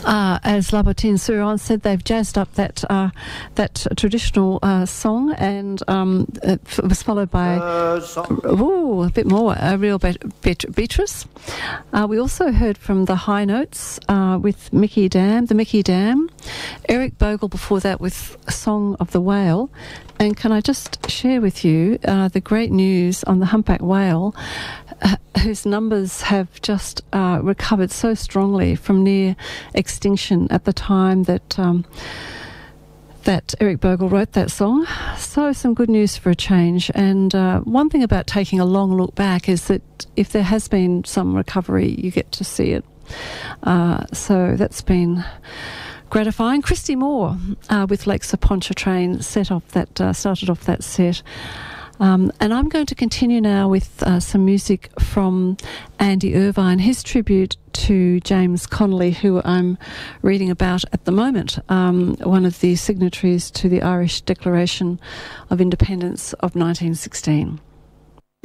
As La Bottine Suron said, they've jazzed up that traditional song, and it was followed by a bit more, a real Beatrice. We also heard from the High Notes with the Mickey Dam, Eric Bogle before that with Song of the Whale. And can I just share with you the great news on the humpback whale, whose numbers have just recovered so strongly from near extinction at the time that Eric Bogle wrote that song. So some good news for a change. And one thing about taking a long look back is that if there has been some recovery, you get to see it. So that's been gratifying. Christy Moore with Lakes of Pontchartrain started off that set. And I'm going to continue now with some music from Andy Irvine, his tribute to James Connolly, who I'm reading about at the moment, one of the signatories to the Irish Declaration of Independence of 1916.